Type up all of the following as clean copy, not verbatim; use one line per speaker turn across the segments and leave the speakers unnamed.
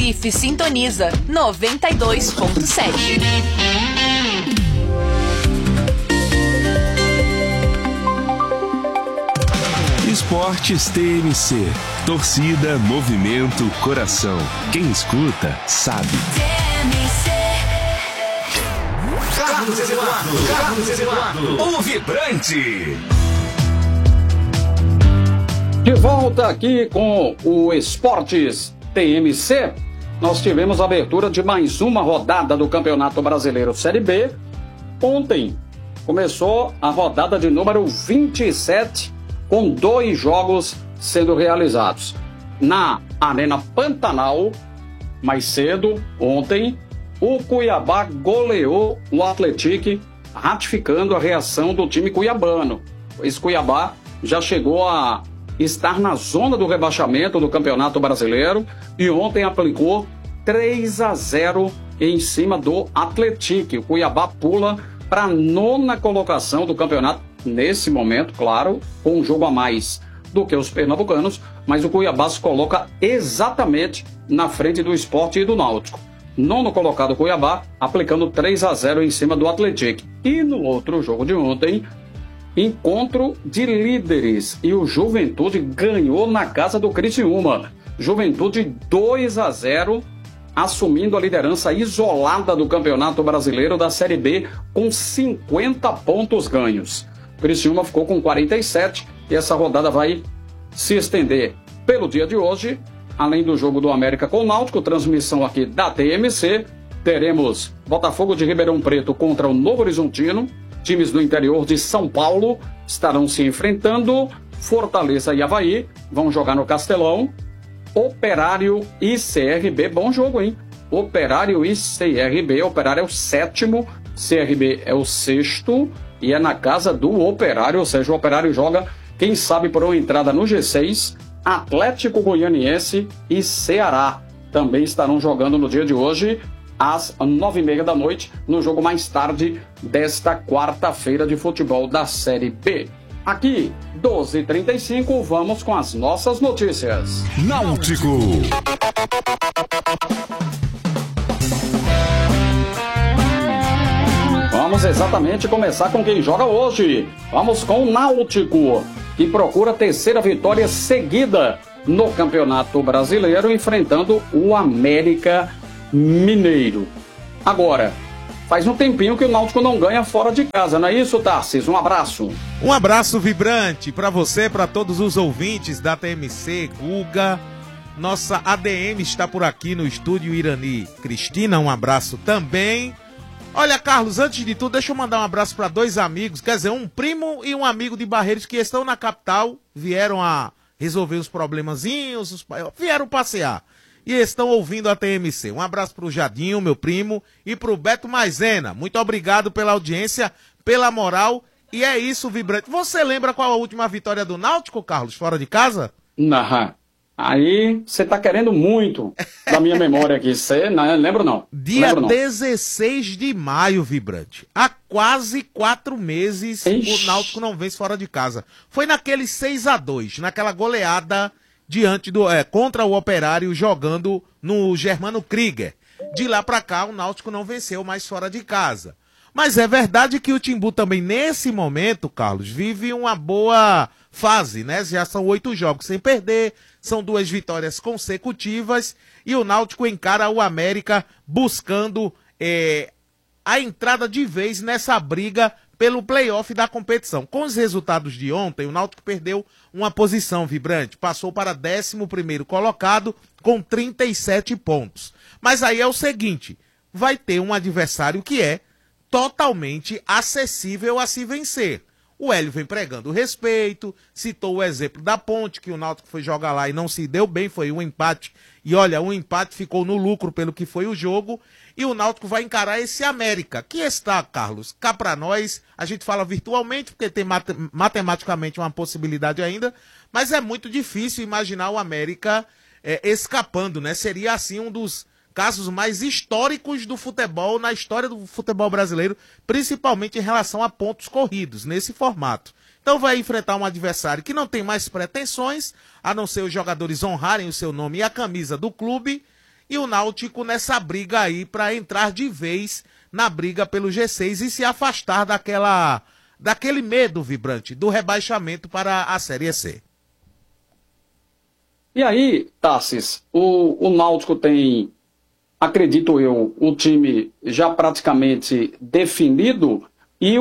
Recife sintoniza 92.7.
Esportes TMC. Torcida, movimento, coração. Quem escuta, sabe.
Carlos Eduardo, o vibrante.
De volta aqui com o Esportes TMC. Nós tivemos a abertura de mais uma rodada do Campeonato Brasileiro Série B. Ontem começou a rodada de número 27, com 2 jogos sendo realizados. Na Arena Pantanal, mais cedo, ontem, o Cuiabá goleou o Atlético, ratificando a reação do time cuiabano. Esse Cuiabá já chegou a estar na zona do rebaixamento do Campeonato Brasileiro e ontem aplicou 3-0 em cima do Atlético. O Cuiabá pula para a 9ª colocação do campeonato, nesse momento, claro, com um jogo a mais do que os pernambucanos, mas o Cuiabá se coloca exatamente na frente do Sport e do Náutico. 9º colocado Cuiabá, aplicando 3-0 em cima do Atlético. E no outro jogo de ontem, encontro de líderes, e o Juventude ganhou na casa do Criciúma. Juventude 2-0, assumindo a liderança isolada do Campeonato Brasileiro da Série B com 50 pontos ganhos. Criciúma ficou com 47 e essa rodada vai se estender pelo dia de hoje. Além do jogo do América com o Náutico, transmissão aqui da TMC, teremos Botafogo de Ribeirão Preto contra o Novo Horizontino. Times do interior de São Paulo estarão se enfrentando. Fortaleza e Avaí vão jogar no Castelão. Operário e CRB, bom jogo, hein? Operário e CRB, Operário é o 7º, CRB é o 6º, e é na casa do Operário, ou seja, o Operário joga, quem sabe, por uma entrada no G6. Atlético Goianiense e Ceará também estarão jogando no dia de hoje, às 9h30 da noite, no jogo mais tarde desta quarta-feira de futebol da Série B. Aqui, 12h35, vamos com as nossas notícias.
Náutico.
Vamos exatamente começar com quem joga hoje. Vamos com o Náutico, que procura a 3ª vitória seguida no Campeonato Brasileiro, enfrentando o América Mineiro. Agora, faz um tempinho que o Náutico não ganha fora de casa, não é isso, Tarcísio? Um abraço.
Um abraço vibrante para você, para todos os ouvintes da TMC, Guga. Nossa ADM está por aqui no estúdio, Irani Cristina, um abraço também. Olha, Carlos, antes de tudo, deixa eu mandar um abraço para 2 amigos, quer dizer, um primo e um amigo de Barreiros que estão na capital, vieram a resolver os problemazinhos, vieram passear e estão ouvindo a TMC. Um abraço pro Jadinho, meu primo, e pro Beto Maisena. Muito obrigado pela audiência, pela moral, e é isso, vibrante. Você lembra qual a última vitória do Náutico, Carlos, fora de casa?
Não. Aí você tá querendo muito da minha memória aqui. Você não lembro não.
Dia
lembro, não.
16 de maio, vibrante. Há quase 4 meses
Ixi.
o Náutico não vence fora de casa. Foi naquele 6-2, naquela goleada diante do contra o Operário, jogando no Germano Krieger. De lá pra cá o Náutico não venceu mais fora de casa. Mas é verdade que o Timbu também nesse momento, Carlos, vive uma boa fase, né? Já são 8 jogos sem perder, são 2 vitórias consecutivas e o Náutico encara o América buscando a entrada de vez nessa briga pelo play-off da competição. Com os resultados de ontem, o Náutico perdeu uma posição, vibrante, passou para 11º colocado com 37 pontos. Mas aí é o seguinte, vai ter um adversário que é totalmente acessível a se vencer. O Hélio vem pregando respeito, citou o exemplo da Ponte, que o Náutico foi jogar lá e não se deu bem, foi um empate. E olha, um empate ficou no lucro pelo que foi o jogo. E o Náutico vai encarar esse América, que está, Carlos, cá pra nós. A gente fala virtualmente, porque tem matematicamente uma possibilidade ainda. Mas é muito difícil imaginar o América escapando, né? Seria, assim, um dos casos mais históricos do futebol, na história do futebol brasileiro, principalmente em relação a pontos corridos, nesse formato. Então vai enfrentar um adversário que não tem mais pretensões, a não ser os jogadores honrarem o seu nome e a camisa do clube, e o Náutico nessa briga aí para entrar de vez na briga pelo G6 e se afastar daquele medo vibrante do rebaixamento para a Série C.
E aí, Tarsis, o Náutico tem, acredito eu, o time já praticamente definido e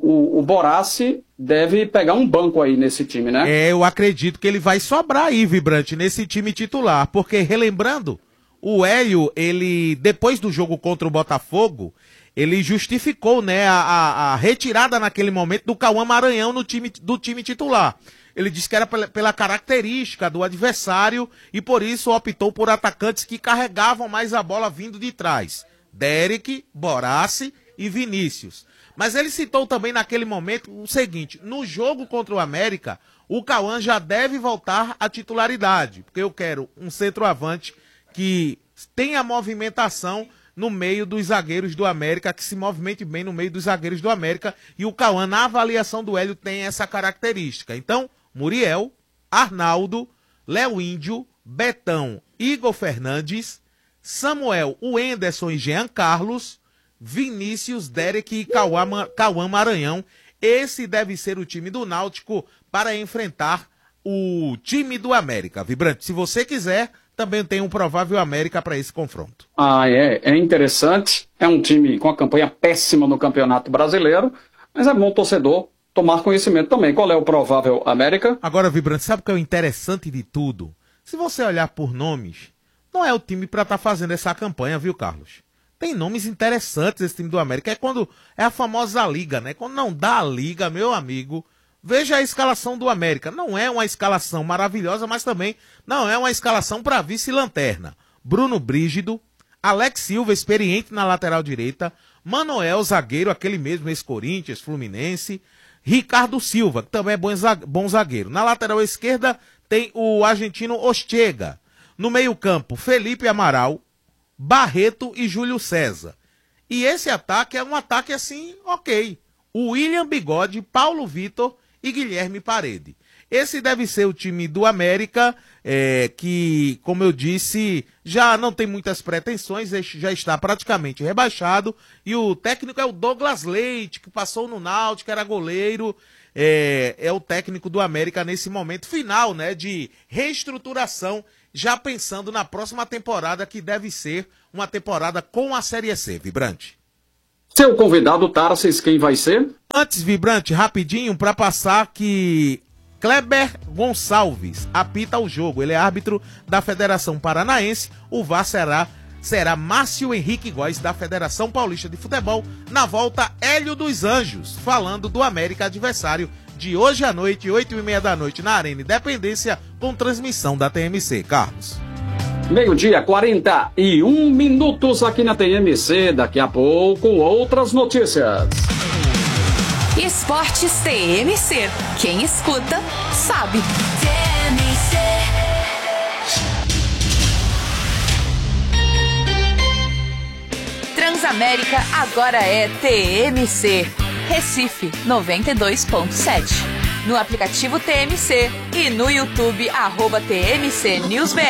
o Boraci deve pegar um banco aí nesse time, né?
Eu acredito que ele vai sobrar aí, vibrante, nesse time titular, porque relembrando, o Hélio, ele, depois do jogo contra o Botafogo, ele justificou, né, a retirada naquele momento do Cauã Maranhão do time titular. Ele disse que era pela característica do adversário e por isso optou por atacantes que carregavam mais a bola vindo de trás. Derek, Boraci e Vinícius. Mas ele citou também naquele momento o seguinte: no jogo contra o América, o Cauã já deve voltar à titularidade, porque eu quero um centroavante que tenha movimentação no meio dos zagueiros do América, que se movimente bem no meio dos zagueiros do América, e o Cauã, na avaliação do Hélio, tem essa característica. Então, Muriel, Arnaldo, Léo Índio, Betão, Igor Fernandes, Samuel, o Enderson e Jean Carlos, Vinícius, Derek e Cauã Maranhão. Esse deve ser o time do Náutico para enfrentar o time do América. Vibrante, se você quiser, também tem um provável América para esse confronto.
É interessante. É um time com a campanha péssima no Campeonato Brasileiro, mas é bom o torcedor tomar conhecimento também. Qual é o provável América?
Agora, Vibrante, sabe o que é o interessante de tudo? Se você olhar por nomes, não é o time para estar fazendo essa campanha, viu, Carlos? Tem nomes interessantes esse time do América. É quando é a famosa liga, né? Quando não dá a liga, meu amigo, veja a escalação do América. Não é uma escalação maravilhosa, mas também não é uma escalação para vice-lanterna. Bruno Brígido, Alex Silva, experiente na lateral direita, Manoel, zagueiro, aquele mesmo ex-Corinthians, Fluminense, Ricardo Silva, que também é bom zagueiro. Na lateral esquerda tem o argentino Ostega. No meio-campo, Felipe Amaral, Barreto e Júlio César. E esse ataque é um ataque assim, ok. O William Bigode, Paulo Vitor e Guilherme Parede. Esse deve ser o time do América, que, como eu disse, já não tem muitas pretensões, já está praticamente rebaixado. E o técnico é o Douglas Leite, que passou no Náutico, era goleiro. É o técnico do América nesse momento final, né, de reestruturação, já pensando na próxima temporada, que deve ser uma temporada com a Série C, Vibrante.
Seu convidado, Tarsis, quem vai ser?
Antes, Vibrante, rapidinho, para passar que Kleber Gonçalves apita o jogo. Ele é árbitro da Federação Paranaense. O VAR será Márcio Henrique Góes, da Federação Paulista de Futebol. Na volta, Hélio dos Anjos, falando do América, adversário de hoje à noite, 8h30 da noite, na Arena Independência, com transmissão da TMC. Carlos.
12h41 aqui na TMC. Daqui a pouco, outras notícias.
Esportes TMC. Quem escuta, sabe. TMC. Transamérica agora é TMC. Recife 92.7. No aplicativo TMC e no YouTube @TMC NewsBR.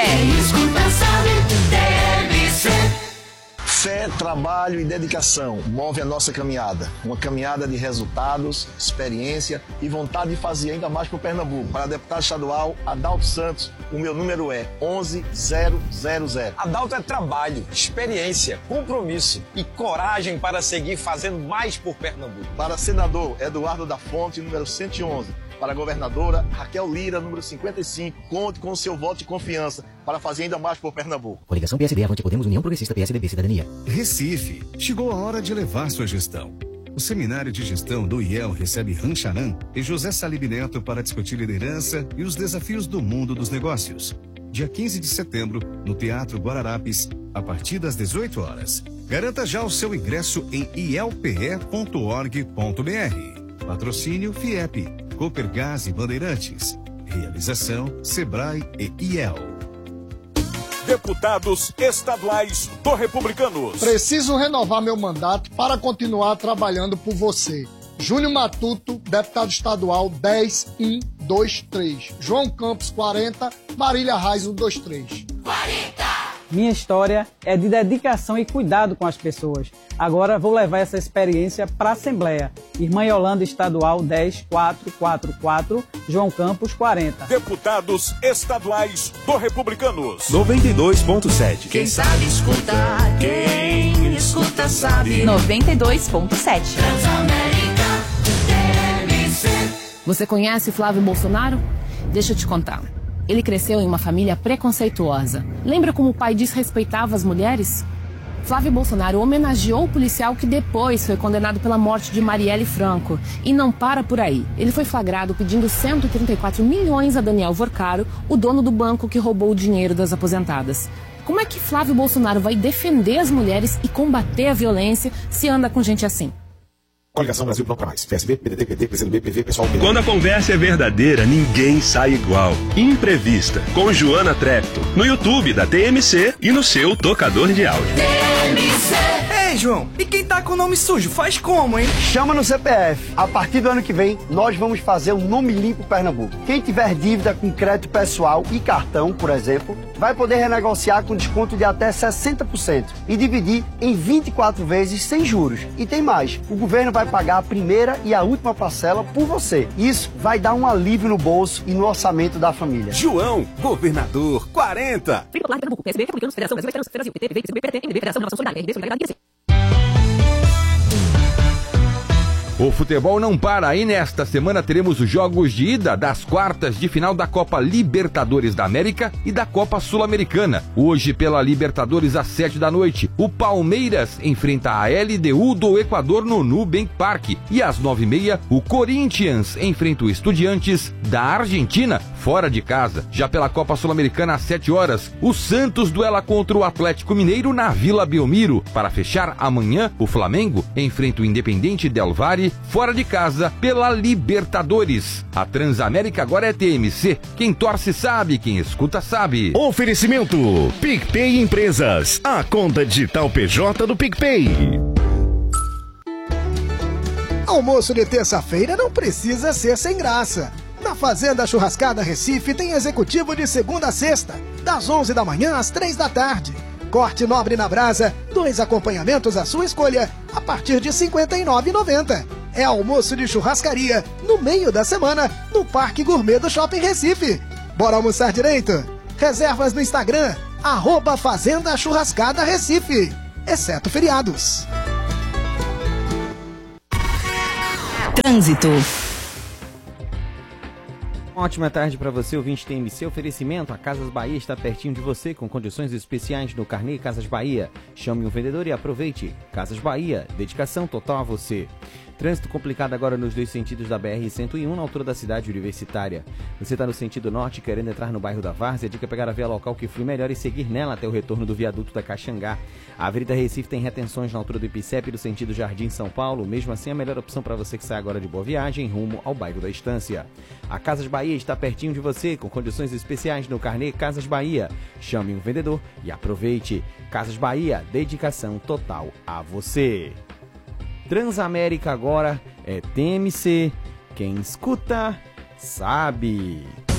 Fé, trabalho e dedicação move a nossa caminhada. Uma caminhada de resultados, experiência e vontade de fazer ainda mais por Pernambuco. Para deputado estadual Adalto Santos, o meu número é 11000.
Adalto é trabalho, experiência, compromisso e coragem para seguir fazendo mais por Pernambuco.
Para senador Eduardo da Fonte, número 111. Para a governadora Raquel Lira, número 55. Conte com o seu voto de confiança para fazer ainda mais por Pernambuco.
Coligação PSD, Avante Podemos, União Progressista, PSDB, Cidadania.
Recife. Chegou a hora de elevar sua gestão. O Seminário de Gestão do IEL recebe Rancharan e José Salib Neto para discutir liderança e os desafios do mundo dos negócios. Dia 15 de setembro, no Teatro Guararapes, a partir das 18 horas. Garanta já o seu ingresso em ielpe.org.br. Patrocínio FIEP, Copergás e Bandeirantes. Realização Sebrae e IEL.
Deputados estaduais do Republicanos.
Preciso renovar meu mandato para continuar trabalhando por você. Júnior Matuto, deputado estadual 10123. João Campos 40, Marília Reis 123.
40! Minha história é de dedicação e cuidado com as pessoas. Agora vou levar essa experiência para a Assembleia. Irmã Yolanda Estadual 10444, João Campos 40.
Deputados estaduais do Republicanos.
92.7.
Quem sabe escutar, quem escuta sabe.
92.7.
Transamérica TMC.
Você conhece Flávio Bolsonaro? Deixa eu te contar. Ele cresceu em uma família preconceituosa. Lembra como o pai desrespeitava as mulheres? Flávio Bolsonaro homenageou o policial que depois foi condenado pela morte de Marielle Franco. E não para por aí. Ele foi flagrado pedindo 134 milhões a Daniel Vorcaro, o dono do banco que roubou o dinheiro das aposentadas. Como é que Flávio Bolsonaro vai defender as mulheres e combater a violência se anda com gente assim?
Coligação Brasil Pronto Pra Mais. PSB, PDT, PT, PCdoB, PV, Pessoal...
Quando a conversa é verdadeira, ninguém sai igual. Imprevista, com Joana Trepto. No YouTube da TMC e no seu tocador de áudio.
TMC. Ei, João, e quem tá com o nome sujo, faz como, hein?
Chama no CPF. A partir do ano que vem, nós vamos fazer um Nome Limpo Pernambuco. Quem tiver dívida com crédito pessoal e cartão, por exemplo, vai poder renegociar com desconto de até 60% e dividir em 24 vezes sem juros. E tem mais, o governo vai pagar a primeira e a última parcela por você. Isso vai dar um alívio no bolso e no orçamento da família.
João, governador 40.
PSB, Republicanos, Federação Brasileira, Brasil, PT, PV, PCdoB, PT, MDB, Federação Renovação Solidária, RD, Solidariedade,
O futebol não para e nesta semana teremos os jogos de ida das quartas de final da Copa Libertadores da América e da Copa Sul-Americana. Hoje, pela Libertadores, às 7 da noite, o Palmeiras enfrenta a LDU do Equador no Nubank Park. E às 9h30, o Corinthians enfrenta o Estudiantes da Argentina, fora de casa. Já pela Copa Sul-Americana, às 7 horas, o Santos duela contra o Atlético Mineiro na Vila Belmiro. Para fechar, amanhã, o Flamengo enfrenta o Independiente Del Valle, fora de casa, pela Libertadores. A Transamérica agora é TMC. Quem torce sabe, quem escuta sabe.
Oferecimento PicPay Empresas, a conta digital PJ do PicPay.
Almoço de terça-feira não precisa ser sem graça. Na Fazenda Churrascada Recife tem executivo de segunda a sexta, das 11 da manhã às 3 da tarde. Corte nobre na brasa, 2 acompanhamentos à sua escolha, a partir de R$ 59,90. É almoço de churrascaria, no meio da semana, no Parque Gourmet do Shopping Recife. Bora almoçar direito? Reservas no Instagram, @Fazenda Churrascada Recife, exceto feriados.
Trânsito.
Ótima tarde para você, ouvinte TMC. Oferecimento, a Casas Bahia está pertinho de você, com condições especiais no Carnê Casas Bahia. Chame um vendedor e aproveite. Casas Bahia, dedicação total a você. Trânsito complicado agora nos dois sentidos da BR-101, na altura da cidade universitária. Você está no sentido norte, querendo entrar no bairro da Várzea, a dica é pegar a via local que flui melhor e seguir nela até o retorno do viaduto da Caxangá. A Avenida Recife tem retenções na altura do Ipicep do sentido Jardim São Paulo, mesmo assim a melhor opção para você que sai agora de Boa Viagem, rumo ao bairro da Estância. A Casas Bahia está pertinho de você, com condições especiais no Carnê Casas Bahia. Chame um vendedor e aproveite. Casas Bahia, dedicação total a você. Transamérica agora é TMC. Quem escuta, sabe.